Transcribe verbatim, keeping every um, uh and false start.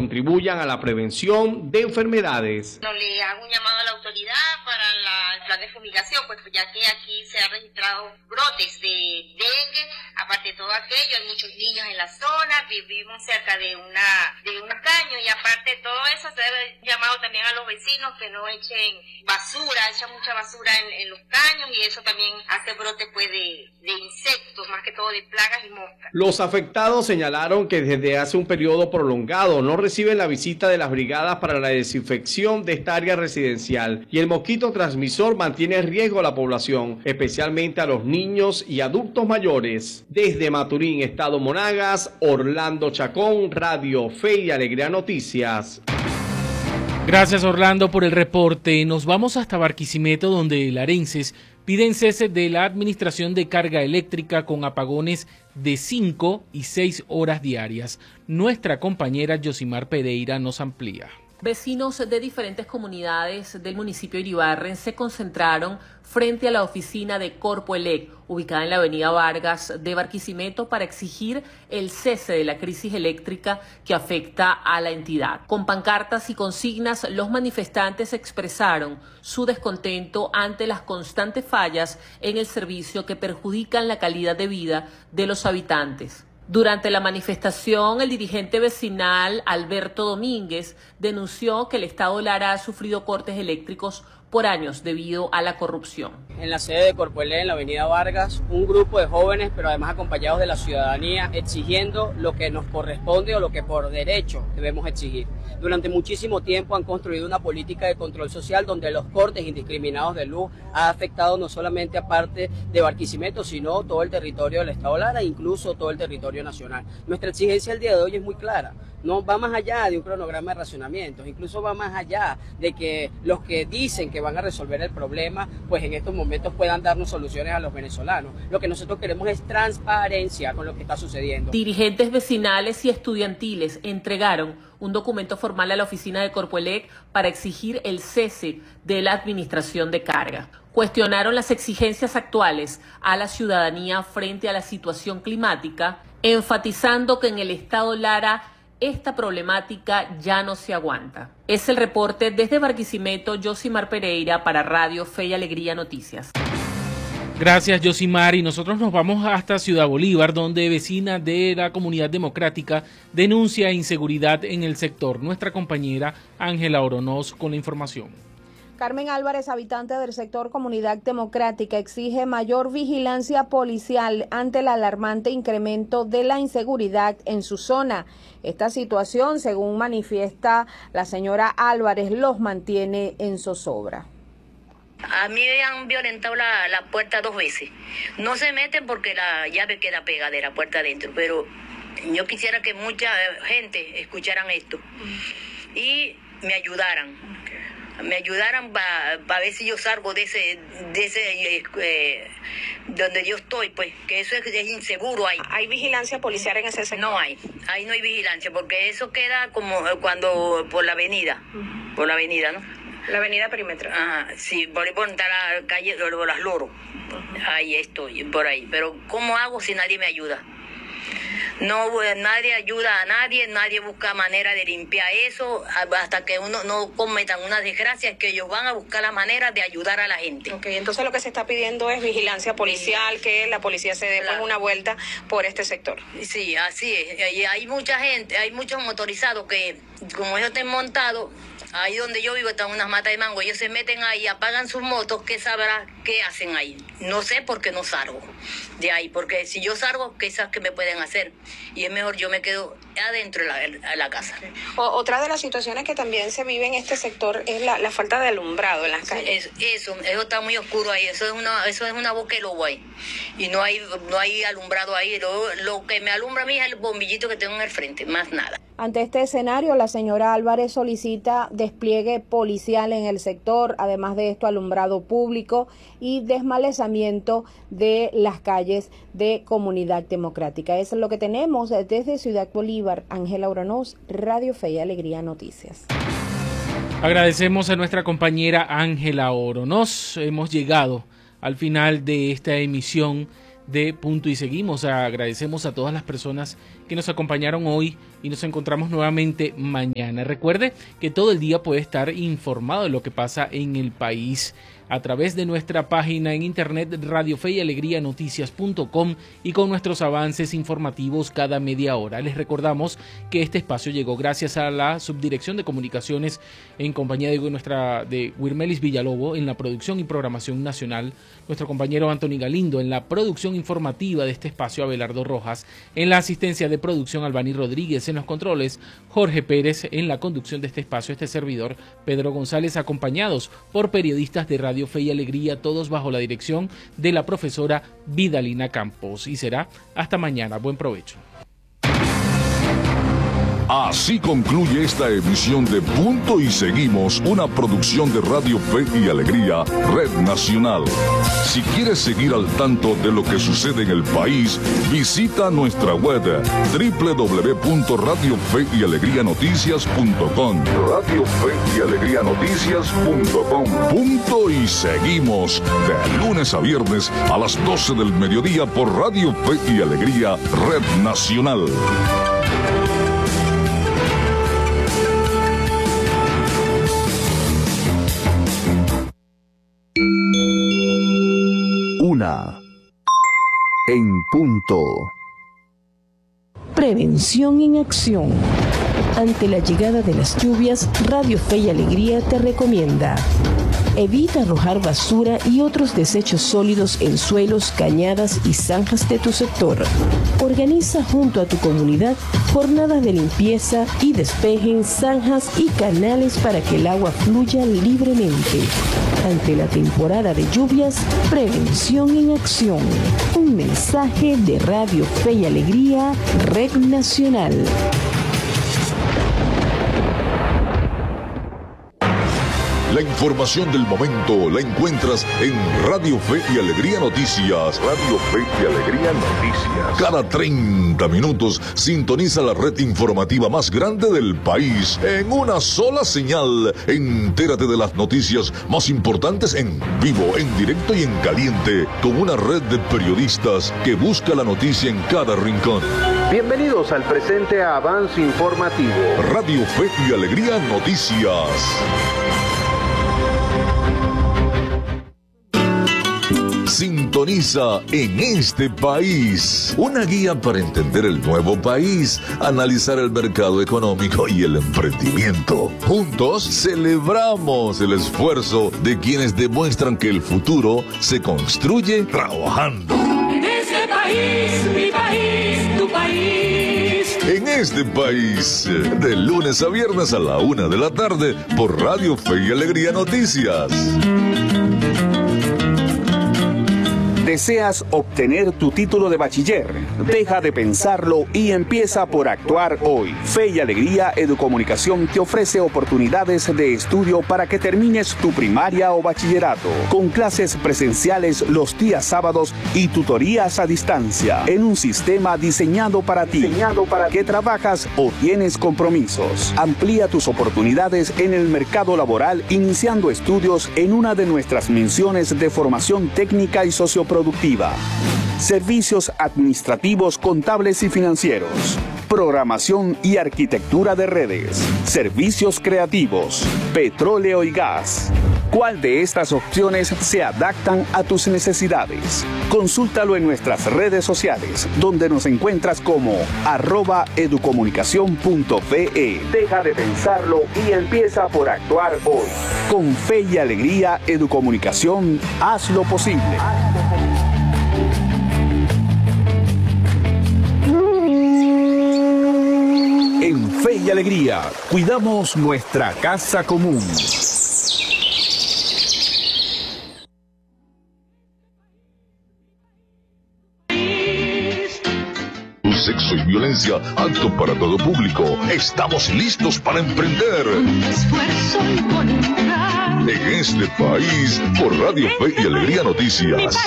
contribuyan a la prevención de enfermedades. No, le hago un llamado a la autoridad para la, el plan de fumigación, pues ya que aquí se han registrado brotes de dengue, aparte de todo aquello, hay muchos niños en la zona, vivimos cerca de una de un caño y aparte de todo eso, se ha llamado también a los vecinos que no echen basura, echan mucha basura en, en los caños y eso también hace brotes pues de, de insectos, más que todo de plagas y moscas. Los afectados señalaron que desde hace un periodo prolongado no reciben la visita de las brigadas para la desinfección de esta área residencial y el mosquito transmisor mantiene en riesgo a la población, especialmente a los niños y adultos mayores. Desde Maturín, Estado Monagas, Orlando Chacón, Radio Fe y Alegría Noticias. Gracias, Orlando, por el reporte. Nos vamos hasta Barquisimeto, donde larenses piden cese de la administración de carga eléctrica con apagones de cinco y seis horas diarias. Nuestra compañera Yosimar Pereira nos amplía. Vecinos de diferentes comunidades del municipio de Iribarren se concentraron frente a la oficina de Corpoelec, ubicada en la avenida Vargas de Barquisimeto, para exigir el cese de la crisis eléctrica que afecta a la entidad. Con pancartas y consignas, los manifestantes expresaron su descontento ante las constantes fallas en el servicio que perjudican la calidad de vida de los habitantes. Durante la manifestación, el dirigente vecinal Alberto Domínguez denunció que el Estado Lara ha sufrido cortes eléctricos por años debido a la corrupción. En la sede de Corpoelec, en la avenida Vargas, un grupo de jóvenes, pero además acompañados de la ciudadanía, exigiendo lo que nos corresponde o lo que por derecho debemos exigir. Durante muchísimo tiempo han construido una política de control social donde los cortes indiscriminados de luz ha afectado no solamente a parte de Barquisimeto, sino todo el territorio del Estado Lara e incluso todo el territorio nacional. Nuestra exigencia el día de hoy es muy clara. No va más allá de un cronograma de racionamientos, incluso va más allá de que los que dicen que van a resolver el problema, pues en estos momentos puedan darnos soluciones a los venezolanos. Lo que nosotros queremos es transparencia con lo que está sucediendo. Dirigentes vecinales y estudiantiles entregaron un documento formal a la oficina de Corpoelec para exigir el cese de la administración de carga. Cuestionaron las exigencias actuales a la ciudadanía frente a la situación climática, enfatizando que en el estado Lara esta problemática ya no se aguanta. Es el reporte desde Barquisimeto, Yosimar Pereira para Radio Fe y Alegría Noticias. Gracias, Yosimar, y nosotros nos vamos hasta Ciudad Bolívar, donde vecina de la Comunidad Democrática denuncia inseguridad en el sector. Nuestra compañera Ángela Oronoz con la información. Carmen Álvarez, habitante del sector Comunidad Democrática, exige mayor vigilancia policial ante el alarmante incremento de la inseguridad en su zona. Esta situación, según manifiesta la señora Álvarez, los mantiene en zozobra. A mí me han violentado la, la puerta dos veces. No se meten porque la llave queda pegada de la puerta adentro, pero yo quisiera que mucha gente escucharan esto y me ayudaran. me ayudaran para pa ver si yo salgo de ese de ese eh, donde yo estoy, pues, que eso es, es inseguro ahí. ¿Hay vigilancia policial en ese sector? No hay, ahí no hay vigilancia, porque eso queda como cuando por la avenida, uh-huh. por la avenida, ¿no? La avenida Perimetral. Ajá, sí, por ahí por la calle de las Loros, uh-huh. ahí estoy, por ahí. Pero ¿cómo hago si nadie me ayuda? No, nadie ayuda a nadie, nadie busca manera de limpiar eso, hasta que uno no cometan una desgracia, que ellos van a buscar la manera de ayudar a la gente. Ok, entonces lo que se está pidiendo es vigilancia policial, que la policía se dé claro. una vuelta por este sector. Sí, así es. Y hay mucha gente, hay muchos motorizados que, como ellos estén montados, ahí donde yo vivo están unas matas de mango, ellos se meten ahí, apagan sus motos, ¿qué sabrá qué hacen ahí? No sé por qué no salgo de ahí, porque si yo salgo, quizás que me pueden hacer, y es mejor yo me quedo adentro de la, de la casa. Okay. O, otra de las situaciones que también se vive en este sector es la, la falta de alumbrado en las calles. Sí, es, eso, eso está muy oscuro ahí, eso es una, eso es una boca de lobo ahí, y no hay, no hay alumbrado ahí, lo, lo que me alumbra a mí es el bombillito que tengo en el frente, más nada. Ante este escenario, la señora Álvarez solicita despliegue policial en el sector, además de esto alumbrado público y desmalezamiento de las calles de Comunidad Democrática. Eso es lo que tenemos desde Ciudad Bolívar. Ángela Oronoz, Radio Fe y Alegría Noticias. Agradecemos a nuestra compañera Ángela Oronoz. Hemos llegado al final de esta emisión de Punto y Seguimos. Agradecemos a todas las personas que nos acompañaron hoy y nos encontramos nuevamente mañana. Recuerde que todo el día puede estar informado de lo que pasa en el país a través de nuestra página en internet Radio Fe y Alegría Noticias punto com y con nuestros avances informativos cada media hora. Les recordamos que este espacio llegó gracias a la Subdirección de Comunicaciones en compañía de nuestra de Wirmelis Villalobo en la producción y programación nacional, nuestro compañero Anthony Galindo en la producción informativa de este espacio, Abelardo Rojas, en la asistencia de producción Albany Rodríguez, en los controles Jorge Pérez, en la conducción de este espacio este servidor Pedro González, acompañados por periodistas de Radio Fe y Alegría, todos bajo la dirección de la profesora Vidalina Campos. Y será hasta mañana. Buen provecho. Así concluye esta emisión de Punto y Seguimos, una producción de Radio Fe y Alegría, Red Nacional. Si quieres seguir al tanto de lo que sucede en el país, visita nuestra web doble u doble u doble u punto radio fe y alegría noticias punto com. Radio Fe y Alegría Noticias punto com. Punto y Seguimos, de lunes a viernes a las doce del mediodía por Radio Fe y Alegría, Red Nacional. Una en punto. Prevención en acción. Ante la llegada de las lluvias, Radio Fe y Alegría te recomienda: evita arrojar basura y otros desechos sólidos en suelos, cañadas y zanjas de tu sector. Organiza junto a tu comunidad jornadas de limpieza y despejen zanjas y canales para que el agua fluya libremente. Ante la temporada de lluvias, prevención en acción. Un mensaje de Radio Fe y Alegría, Red Nacional. La información del momento la encuentras en Radio Fe y Alegría Noticias. Radio Fe y Alegría Noticias. Cada treinta minutos sintoniza la red informativa más grande del país en una sola señal. Entérate de las noticias más importantes en vivo, en directo y en caliente, con una red de periodistas que busca la noticia en cada rincón. Bienvenidos al presente avance informativo. Radio Fe y Alegría Noticias. Sintoniza En Este País, una guía para entender el nuevo país, analizar el mercado económico y el emprendimiento. Juntos celebramos el esfuerzo de quienes demuestran que el futuro se construye trabajando. En este país, mi país, tu país. En Este País, de lunes a viernes a la una de la tarde por Radio Fe y Alegría Noticias. ¿Deseas obtener tu título de bachiller? Deja de pensarlo y empieza por actuar hoy. Fe y Alegría Educomunicación te ofrece oportunidades de estudio para que termines tu primaria o bachillerato, con clases presenciales los días sábados y tutorías a distancia, en un sistema diseñado para ti, diseñado para que trabajas o tienes compromisos. Amplía tus oportunidades en el mercado laboral iniciando estudios en una de nuestras menciones de formación técnica y socioproductiva. Servicios administrativos, contables y financieros. Programación y arquitectura de redes. Servicios creativos. Petróleo y gas. ¿Cuál de estas opciones se adaptan a tus necesidades? Consúltalo en nuestras redes sociales, donde nos encuentras como arroba educomunicación punto fe. Deja de pensarlo y empieza por actuar hoy. Con Fe y Alegría Educomunicación, haz lo posible. En Fe y Alegría, cuidamos nuestra casa común. Sexo y violencia, apto para todo público. Estamos listos para emprender. En Este País, por Radio Fe y Alegría Noticias.